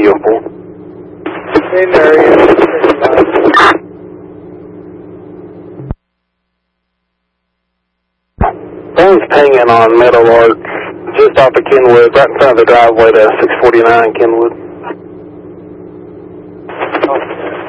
DO4. Same area. Phone's pinging on Meadow Arch, just off of Kenwood, right in front of the driveway to 649 Kenwood. Okay.